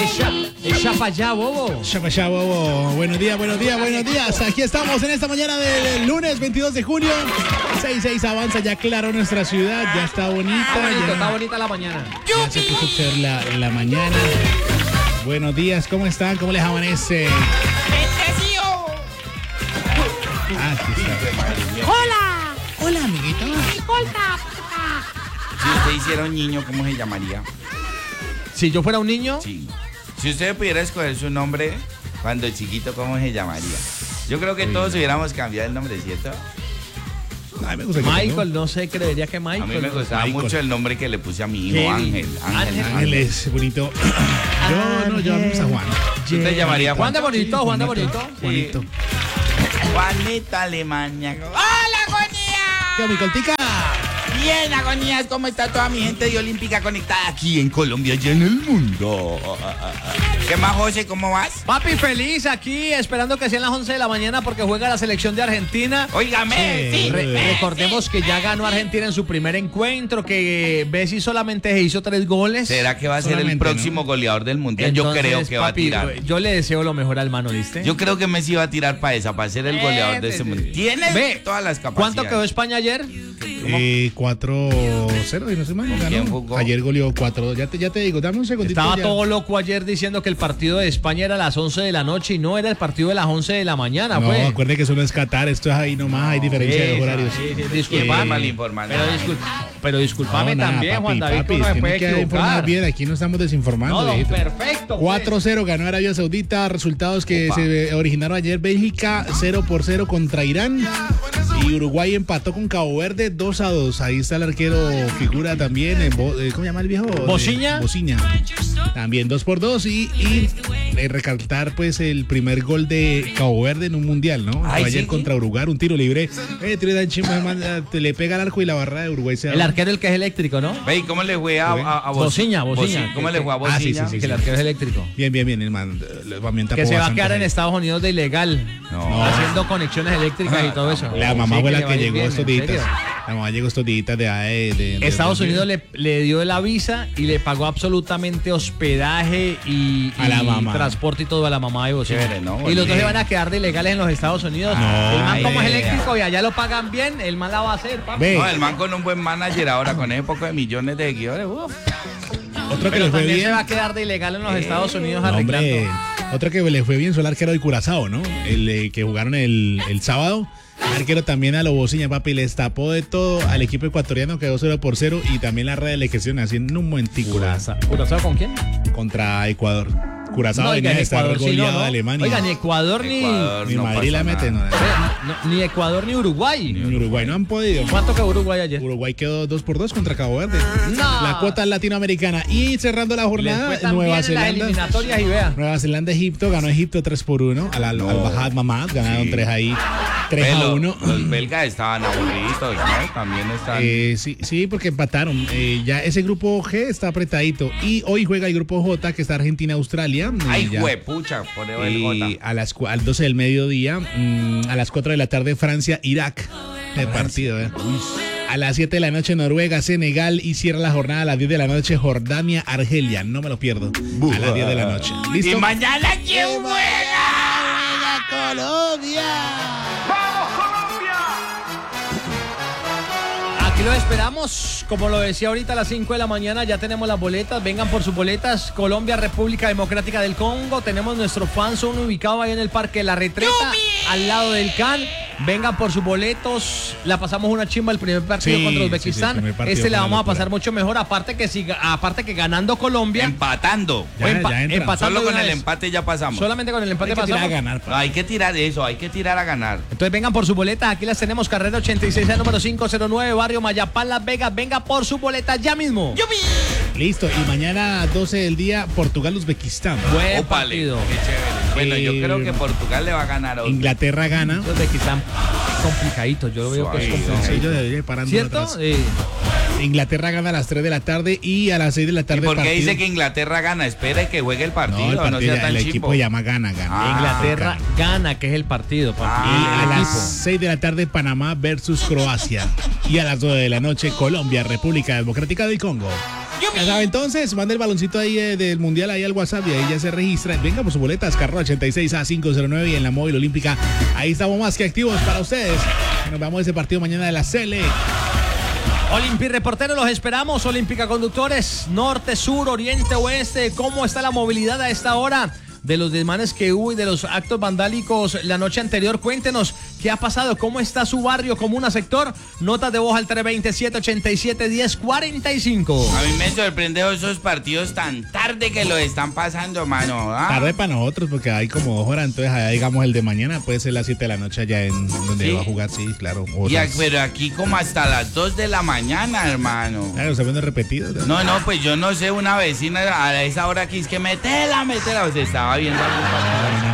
Echa para allá, bobo. Echa para allá, bobo. Buenos días. Aquí estamos en esta mañana del lunes 22 de junio. 6:06 avanza, ya claro nuestra ciudad, ya está bonita. Está bonita la mañana. Ya se puso chévere la mañana. Buenos días, ¿cómo están? ¿Cómo les amanece? Aquí está. Hola, amiguito. Si usted hiciera un niño, ¿cómo se llamaría? Si yo fuera un niño, Sí. Si usted pudiera escoger su nombre cuando chiquito, ¿cómo se llamaría? Yo creo que todos hubiéramos cambiado el nombre, ¿cierto? Ay, me gusta que Michael, no sé, creería que Michael. A mí me gustaba Michael. mucho el nombre que le puse a mi hijo, Kevin. Ángel. Ángel es bonito. Yo vamos a Juan. ¿Tú te llamarías Juan de Bonito, Sí, Juan de Juanito. Bonito. Juanito. Juanita Alemania. ¡Hola, Agonía! ¿Qué, mi coltica? Bien, Agonías, ¿cómo está toda mi gente de Olímpica conectada aquí en Colombia y en el mundo? ¿Qué más, José? ¿Cómo vas? Papi, feliz aquí, esperando que sean las 11 de la mañana porque juega la selección de Argentina. Óigame, sí. Recordemos que ya ganó Argentina en su primer encuentro, que Messi solamente se hizo 3 goles. ¿Será que va a ser el Solamente, próximo goleador del mundial? Entonces, yo creo que va a papi, tirar. Yo le deseo lo mejor al mano, ¿viste? Yo creo que Messi va a tirar para ser el goleador de ese mundial. Tiene Ve, todas las capacidades. ¿Cuánto quedó España ayer? 4-0 y no sé más. ¿Con ganó. quién jugó? Ayer goleó 4-2. Ya te digo, dame un segundito. Estaba ya. todo loco ayer diciendo que el partido de España era a las 11 de la noche y no era el partido de las 11 de la mañana, No, pues. acuerde que eso no es Qatar, esto es ahí nomás, hay diferencia de horarios. Disculpame, mal informando. Pero disculpame No, nada, también, papi, Juan David, papi, que uno es se que puede no queda informar equivocar. bien, aquí no estamos desinformando, No, viejito. perfecto. pues. 4-0 ganó Arabia Saudita, resultados que Opa. se originaron ayer. Bélgica 0-0 contra Irán y Uruguay empató con Cabo Verde 2-2. Ahí está el arquero figura también, ¿cómo se llama el viejo? Bociña. Bociña. También 2-2 y recalcar pues el primer gol de Cabo Verde en un mundial, ¿no? Ay, Fue ayer sí. contra Uruguay, un tiro libre. Tiro de chimba, le pega al arco y la barra de Uruguay se El arquero el que es eléctrico, ¿no? Ve, ¿y cómo le fue a Bociña. ¿Cómo le fue a Ah, sí, Bociña? sí, Que el arquero es eléctrico. Bien, hermano. Que se va a quedar en Estados Unidos de ilegal. No. Haciendo conexiones eléctricas y todo eso. La mamá Sí, fue que la le va que a ir llegó bien, estos en días. serio. La mamá llegó estos días de Estados de- Unidos le dio la visa y le pagó absolutamente hospedaje y A la mamá. transporte y todo a la mamá de Bociña. Chévere, ¿no? Y los dos Bien. se van a quedar de ilegales en los Estados Unidos. No, el man como es ay, eléctrico y allá lo pagan bien, el man la va a hacer, papi. Ve, No, el man con un buen manager ahora, con ese poco de millones de seguidores. Uf. otro que Pero le fue también bien. se va a quedar de ilegal en los Estados Unidos No, arreglando. hombre, otro que le fue bien fue el arquero del Curazao, ¿no? El que jugaron el sábado. El arquero también a lo Bociña, papi, les tapó de todo al equipo ecuatoriano, quedó 0-0 y también la red de elección haciendo un momentico ¿Curazao con quién? contra Ecuador. Curazao No, venía oiga, de estar Ecuador sí, goleado no, a no. Alemania. Oiga, ni Ecuador ni Ni no Madrid la pasa mete, nada. ni Ecuador ni Uruguay. Ni Uruguay no han podido. ¿Cuánto quedó Uruguay ayer? Uruguay quedó 2-2 contra Cabo Verde. No. La cuota latinoamericana. Y cerrando la Les jornada, fue tan Nueva bien en las Zelanda. eliminatorias y vea. Nueva Zelanda, Egipto, ganó Egipto 3-1 al Bajad Mamad, ganaron 3 ahí, 3-1. Los belgas estaban aburridos, ¿no? También están. Sí, porque empataron. Ya ese grupo G está apretadito. Y hoy juega el grupo J, que está Argentina-Australia. Ay, Ya. huepucha, por el Y Jota. al 12 del mediodía, a las 4 de la tarde, Francia-Irak. El partido, A las 7 de la noche, Noruega, Senegal. Y cierra la jornada a las 10 de la noche, Jordania, Argelia. No me lo pierdo. A las 10 de la noche. ¿Listo? ¿Y mañana quién juega? Colombia! Aquí lo esperamos, como lo decía ahorita a las 5 de la mañana, ya tenemos las boletas, vengan por sus boletas, Colombia, República Democrática del Congo, tenemos nuestro fan zone ubicado ahí en el Parque La Retreta, al lado del CAN, vengan por sus boletos, la pasamos una chimba el primer partido Sí, contra sí, Uzbekistán, el primer partido este le fue vamos a una locura. pasar mucho mejor, aparte que ganando Colombia, Empatando. Ya entra. empatando Solo de con una el vez. empate ya pasamos. Solamente con el empate Hay que tirar a pasamos. ganar, No, hay que tirar eso, hay que tirar a ganar. Entonces vengan por su boleta, aquí las tenemos, carrera 86 al número 509, barrio Mayapán, Las Vegas, venga por su boleta ya mismo. Listo. Y mañana, 12 del día, Portugal-Uzbekistán. Buen Ópale, partido. qué chévere. Bueno, yo creo que Portugal le va a ganar a Inglaterra gana. Uzbekistán complicadito, yo lo veo que es Suave, complicadito. Sí, yo debería ir parando ¿Cierto? atrás. Inglaterra gana a las 3 de la tarde y a las 6 de la ¿Y tarde por qué partido. dice que Inglaterra gana? Espere que juegue el partido, No, el no, partido, sea tan el chimbo. equipo llama gana. Ah, Inglaterra gana, que es el partido. papi. Ah, Y a el las equipo. 6 de la tarde, Panamá versus Croacia. Y a las 9 de la noche, Colombia, República Democrática del Congo. Ya sabe, entonces, manda el baloncito ahí del mundial ahí al WhatsApp y ahí ya se registra. Venga por sus boletas, carro 86A509 y en la móvil olímpica. Ahí estamos más que activos para ustedes. Nos vamos a ese partido mañana de la Sele. Olimpi reporteros, los esperamos. Olímpica conductores, norte, sur, oriente, oeste. ¿Cómo está la movilidad a esta hora? De los desmanes que hubo y de los actos vandálicos la noche anterior. Cuéntenos qué ha pasado, cómo está su barrio, comuna, sector. Notas de voz al 327-87-1045. A mí me sorprende esos partidos tan tarde que lo están pasando, mano. ¿Ah? Tarde para nosotros porque hay como 2 horas, entonces allá digamos el de mañana puede ser las 7 de la noche allá en donde ¿Sí? va a jugar, sí, claro. Pero aquí como hasta las 2 de la mañana, hermano. Claro, se viendo repetido. No, pues yo no sé, una vecina a esa hora que es que metela, o sea, estaba viendo algo.